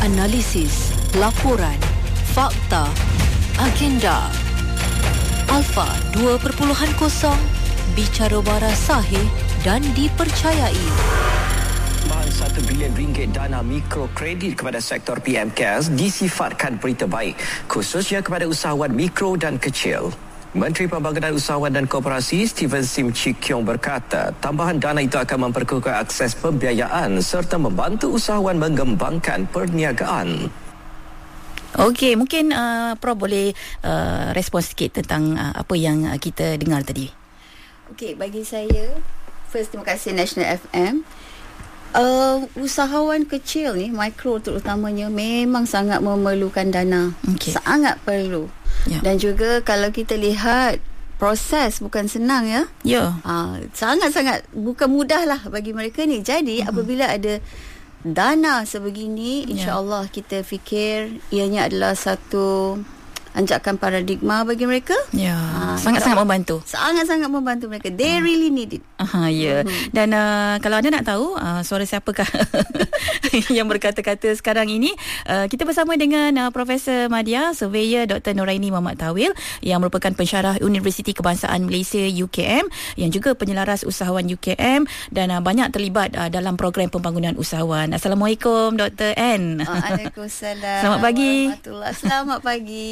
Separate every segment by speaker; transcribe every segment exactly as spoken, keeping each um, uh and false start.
Speaker 1: Analisis, laporan, fakta, agenda. Alpha dua kosong, bicara waras sahih dan dipercayai.
Speaker 2: satu bilion ringgit dana mikrokredit kepada sektor P M Cares disifatkan berita baik, khususnya kepada usahawan mikro dan kecil. Menteri Pembangunan Usahawan dan Koperasi Steven Sim Chee Kiong berkata, tambahan dana itu akan memperkukuh akses pembiayaan serta membantu usahawan mengembangkan perniagaan.
Speaker 3: Okey, mungkin uh, Prof boleh uh, respon sikit tentang uh, apa yang uh, kita dengar tadi.
Speaker 4: Okey, bagi saya, first terima kasih National F M. Uh, usahawan kecil ni, mikro terutamanya, memang sangat memerlukan dana. Okay. Sangat perlu. Yeah. Dan juga kalau kita lihat proses bukan senang ya.
Speaker 3: Ya. Yeah.
Speaker 4: Uh, sangat-sangat bukan mudah lah bagi mereka ni. Jadi uh-huh. apabila ada dana sebegini, insya-Allah yeah. kita fikir ianya adalah satu anjakan paradigma bagi mereka.
Speaker 3: Ya, ha, sangat-sangat membantu.
Speaker 4: Sangat-sangat membantu mereka. They ha. really need it.
Speaker 3: Aha, ya. Uh-huh. Dan uh, kalau anda nak tahu uh, suara siapakah yang berkata-kata sekarang ini, uh, kita bersama dengan uh, Profesor Madya, Surveyor Doktor Noraini Muhammad Tawil yang merupakan pensyarah Universiti Kebangsaan Malaysia U K M, yang juga penyelaras usahawan U K M dan uh, banyak terlibat uh, dalam program pembangunan usahawan. Assalamualaikum Doktor N.
Speaker 4: Waalaikumsalam.
Speaker 3: Selamat pagi.
Speaker 4: Selamat pagi.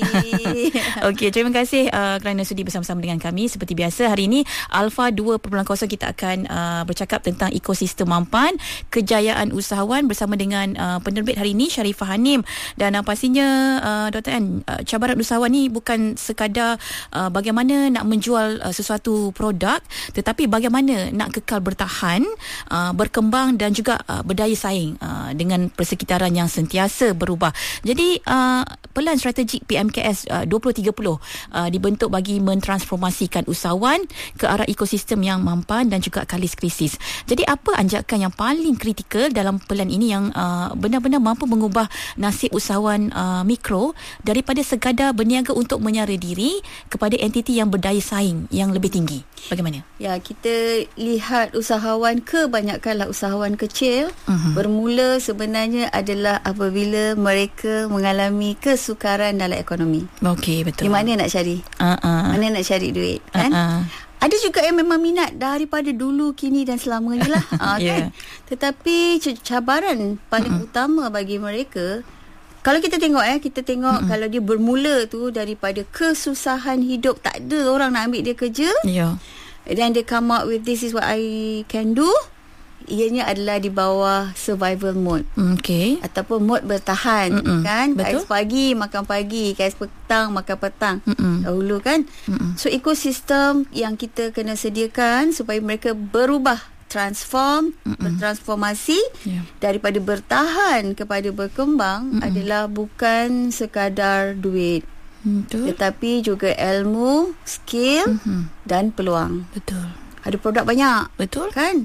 Speaker 3: Okey, terima kasih uh, kerana sudi bersama-sama dengan kami. Seperti biasa, hari ini Alpha dua kosong kita akan uh, bercakap tentang ekosistem mampan kejayaan usahawan bersama dengan uh, penerbit hari ini Sharifah Hanim. Dan uh, pastinya uh, Doktor N, uh, cabaran usahawan ni bukan sekadar uh, bagaimana nak menjual uh, sesuatu produk, tetapi bagaimana nak kekal bertahan, uh, berkembang dan juga uh, berdaya saing uh, dengan persekitaran yang sentiasa berubah. Jadi uh, pelan strategik P M K S uh, dua ribu tiga puluh uh, dibentuk bagi mentransformasikan usahawan ke arah ekosistem yang mampan dan juga kalis krisis. Jadi apa anjakan yang paling kritikal dalam pelan ini yang uh, benar-benar mampu mengubah nasib usahawan uh, mikro daripada sekadar berniaga untuk menyara diri kepada entiti yang berdaya saing yang lebih tinggi? Bagaimana?
Speaker 4: Ya, kita lihat usahawan, kebanyakanlah usahawan kecil uh-huh. bermula sebenarnya adalah apabila mereka mengalami kesukaran dalam ekonomi.
Speaker 3: Okey, betul.
Speaker 4: Di mana nak cari? Uh-uh. Mana nak cari duit, kan? Uh-uh. Ada juga yang memang minat daripada dulu, kini dan selamanya lah. uh, yeah. kan? Tetapi cabaran paling uh-uh. utama bagi mereka, kalau kita tengok eh, kita tengok uh-uh. kalau dia bermula tu daripada kesusahan hidup, tak ada orang nak ambil dia kerja.
Speaker 3: Yeah.
Speaker 4: Dan dia come up with this is what I can do. Ianya adalah di bawah survival mode.
Speaker 3: Okay.
Speaker 4: Ataupun mode bertahan. Mm-mm. Kan?
Speaker 3: Betul.
Speaker 4: Kais pagi makan pagi, kais petang makan petang.
Speaker 3: Mm-mm.
Speaker 4: Dahulu kan. Mm-mm. So ekosistem yang kita kena sediakan supaya mereka berubah, transform, Mm-mm. bertransformasi, yeah. daripada bertahan kepada berkembang. Mm-mm. adalah bukan sekadar duit.
Speaker 3: Betul.
Speaker 4: Tetapi juga ilmu, skill, mm-hmm. dan peluang.
Speaker 3: Betul.
Speaker 4: Ada produk banyak.
Speaker 3: Betul.
Speaker 4: Kan?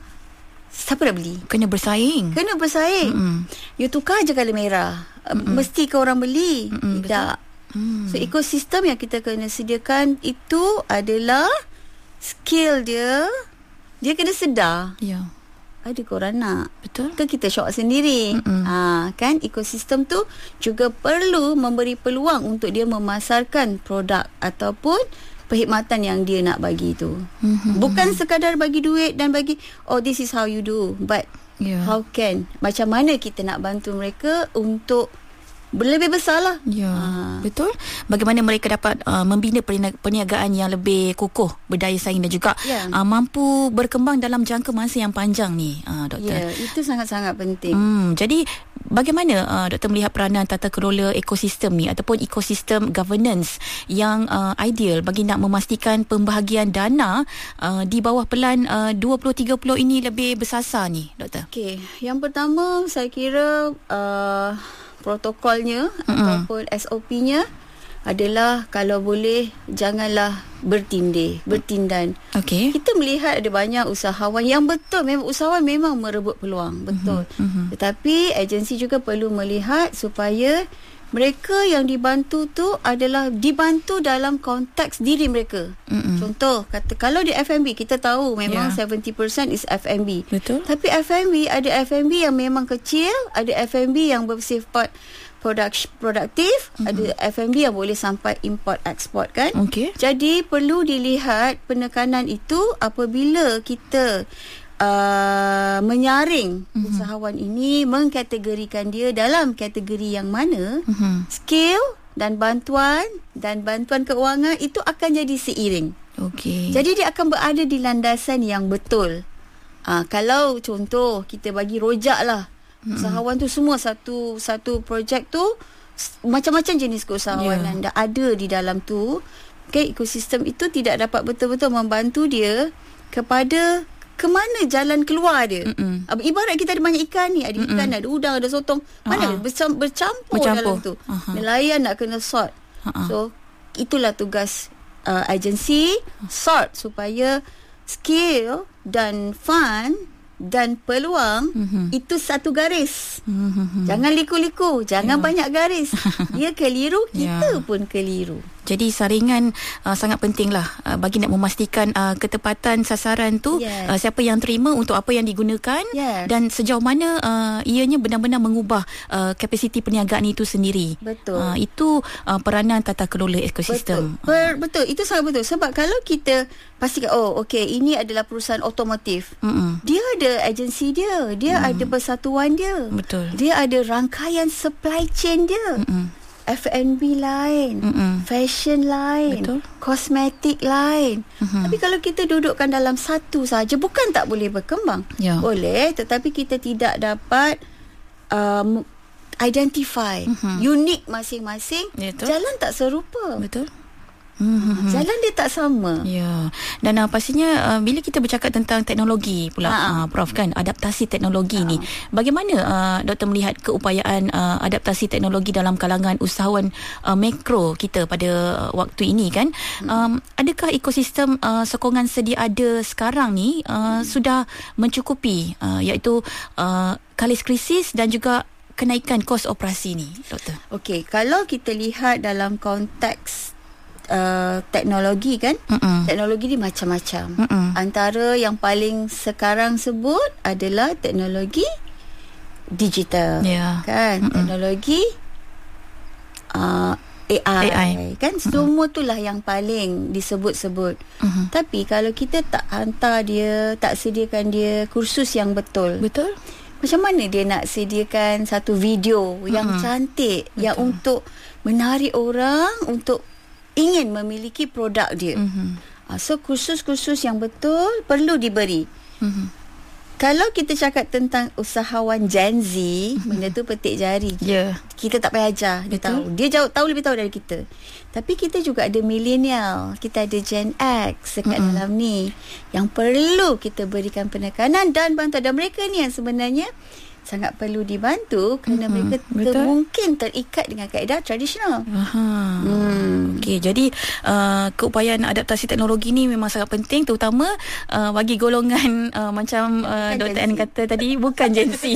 Speaker 4: Siapa nak beli?
Speaker 3: Kena bersaing.
Speaker 4: Kena bersaing. Mm-hmm. You tukar je colour merah. Mm-hmm. Mesti ke orang beli? Mm-hmm. Tidak. Mm. So ekosistem yang kita kena sediakan itu adalah skill dia. Dia kena sedar.
Speaker 3: Ya. Yeah.
Speaker 4: Ada korang nak?
Speaker 3: Betul.
Speaker 4: Ke kita syok sendiri? Ha, kan ekosistem tu juga perlu memberi peluang untuk dia memasarkan produk ataupun perkhidmatan yang dia nak bagi tu. Mm-hmm. Bukan sekadar bagi duit dan bagi, oh this is how you do, but yeah. how can, macam mana kita nak bantu mereka untuk berlebih besar lah.
Speaker 3: Ya, ha. Betul. Bagaimana mereka dapat uh, membina perniagaan yang lebih kukuh, berdaya saing dan juga ya. uh, mampu berkembang dalam jangka masa yang panjang ni, uh, Doktor.
Speaker 4: Ya, itu sangat-sangat penting.
Speaker 3: Hmm, jadi bagaimana uh, Doktor melihat peranan tata kelola ekosistem ni ataupun ekosistem governance yang uh, ideal bagi nak memastikan pembahagian dana uh, di bawah pelan uh, dua ribu tiga puluh ini lebih bersasar ni, Doktor?
Speaker 4: Okey, yang pertama saya kira uh, protokolnya mm-hmm. ataupun S O P-nya adalah kalau boleh janganlah bertindih, bertindan.
Speaker 3: Okey.
Speaker 4: Kita melihat ada banyak usahawan yang betul, memang usahawan memang merebut peluang, betul. Mm-hmm. Tetapi agensi juga perlu melihat supaya mereka yang dibantu tu adalah dibantu dalam konteks diri mereka. Mm-mm. Contoh, kata kalau di F and B kita tahu memang yeah. tujuh puluh persen is F and B.
Speaker 3: Betul.
Speaker 4: Tapi F and B ada F and B yang memang kecil, ada F and B yang bersifat produk produktif, mm-hmm. ada F and B yang boleh sampai import ekspor kan.
Speaker 3: Okay.
Speaker 4: Jadi perlu dilihat penekanan itu apabila kita Uh, menyaring mm-hmm. usahawan ini, mengkategorikan dia dalam kategori yang mana, mm-hmm. skill dan bantuan dan bantuan keuangan itu akan jadi seiring.
Speaker 3: Okey.
Speaker 4: Jadi dia akan berada di landasan yang betul. Uh, kalau contoh kita bagi rojak lah, mm-hmm. usahawan tu semua satu satu projek tu macam-macam jenis keusahawanan yeah. dah ada di dalam tu. Okay, ekosistem itu tidak dapat betul-betul membantu dia kepada ke mana jalan keluar dia. Mm-mm. Ibarat kita ada banyak ikan ni, ada Mm-mm. ikan, ada udang, ada sotong. Mana uh-huh. bercampur, bercampur, bercampur dalam tu. Uh-huh. Nelayan nak kena sort. Uh-huh. So itulah tugas uh, agensi, sort supaya skill dan fund dan peluang mm-hmm. itu satu garis. Mm-hmm. Jangan liku-liku, jangan yeah. banyak garis. Dia keliru, kita yeah. pun keliru.
Speaker 3: Jadi saringan uh, sangat pentinglah uh, bagi nak memastikan uh, ketepatan sasaran tu, yes. uh, siapa yang terima untuk apa yang digunakan, yes. dan sejauh mana uh, ianya benar-benar mengubah uh, kapasiti perniagaan itu sendiri.
Speaker 4: Betul.
Speaker 3: Uh, itu uh, peranan tata kelola ekosistem.
Speaker 4: Betul. Ber, betul, itu sangat betul. Sebab kalau kita pastikan, oh okey, ini adalah perusahaan otomotif. Mm-mm. Dia ada agensi dia, dia mm. ada persatuan dia.
Speaker 3: Betul.
Speaker 4: Dia ada rangkaian supply chain dia. Mm-mm. F and B lain, Mm-mm. fashion lain, betul. Kosmetik lain. Mm-hmm. Tapi kalau kita dudukkan dalam satu saja, bukan tak boleh berkembang. Yeah. Boleh, tetapi kita tidak dapat um, identify mm-hmm. unik masing-masing. Betul. Jalan tak serupa.
Speaker 3: Betul.
Speaker 4: Mm-hmm. Jalan dia tak sama.
Speaker 3: Ya. Dan uh, pastinya uh, bila kita bercakap tentang teknologi pula, uh, Prof, kan, adaptasi teknologi uh. ni, bagaimana uh, doktor melihat keupayaan uh, adaptasi teknologi dalam kalangan usahawan uh, mikro kita pada uh, waktu ini kan? Um, adakah ekosistem uh, sokongan sedia ada sekarang ni uh, hmm. sudah mencukupi uh, iaitu uh, kalis krisis dan juga kenaikan kos operasi ni, doktor?
Speaker 4: Okey, kalau kita lihat dalam konteks Uh, teknologi kan, Mm-mm. teknologi ni macam-macam. Mm-mm. Antara yang paling sekarang sebut adalah teknologi digital, yeah. kan, Mm-mm. teknologi uh, A I, A I kan, Mm-mm. semua itulah yang paling disebut-sebut. Mm-hmm. Tapi kalau kita tak hantar dia, tak sediakan dia kursus yang betul,
Speaker 3: betul.
Speaker 4: Macam mana dia nak sediakan satu video mm-hmm. yang cantik, betul. Yang untuk menarik orang untuk ingin memiliki produk dia. Mm-hmm. So kursus-kursus yang betul perlu diberi. Mm-hmm. Kalau kita cakap tentang usahawan Gen Z, mm-hmm. benda tu petik jari. Yeah. Kita tak payah ajar, dia betul. Tahu. Dia jauh tahu lebih tahu dari kita. Tapi kita juga ada millennial, kita ada Gen X dekat mm-hmm. dalam ni yang perlu kita berikan penekanan dan bantuan. Dan mereka ni yang sebenarnya sangat perlu dibantu kerana mm-hmm. mereka ter- mungkin terikat dengan kaedah tradisional.
Speaker 3: Aha. Hmm. Okey, jadi uh, keupayaan adaptasi teknologi ni memang sangat penting, terutama uh, bagi golongan uh, macam uh, Doktor Anne kata tadi, bukan Gen Z.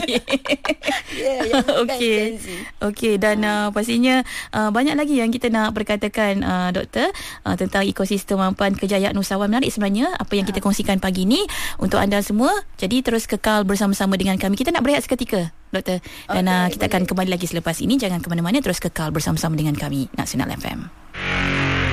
Speaker 4: Ya, okey.
Speaker 3: Okey, dan uh, pastinya uh, banyak lagi yang kita nak berkatakan, uh, Doktor, uh, tentang ekosistem mampan kejayaan usahawan. Menarik sebenarnya apa yang kita kongsikan pagi ni untuk anda semua. Jadi terus kekal bersama-sama dengan kami. Kita nak berehat seketika, Doktor, dan okay, uh, kita boleh. akan kembali lagi selepas ini. Jangan ke mana-mana, terus kekal bersama-sama dengan kami Nasional F M.